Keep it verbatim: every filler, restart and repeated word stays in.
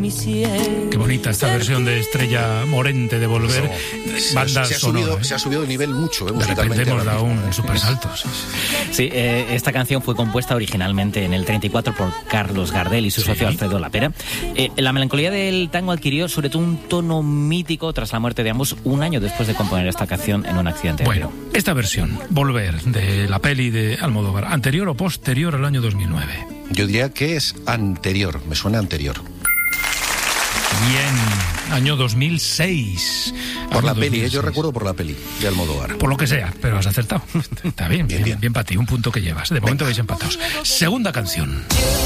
mi cielo. Qué bonita esta versión de Estrella Morente de Volver. Eso, Banda se, ha sonora, subido, ¿eh? se ha subido de nivel mucho, ¿eh? De repente musicalmente hemos ahora dado mismo, un ¿eh? supersalto. Sí, eh, esta canción fue compuesta originalmente en el treinta y cuatro por Carlos Gardel y su socio Alfredo Lapera. Eh, la melancolía del tango adquirió sobre todo un tono mítico tras la muerte de ambos un año después de componer esta canción en un accidente. Bueno, esta versión, Volver, de la peli de Almodóvar, ¿anterior o posterior al año dos mil nueve? Yo diría que es anterior, me suena anterior. Bien, año dos mil seis. Por año la peli, dos mil seis. yo recuerdo por la peli de Almodóvar. Por lo que sea, pero has acertado. Está bien, bien, Bien, bien, bien. bien para ti, un punto que llevas. De momento vais empatados. Segunda canción.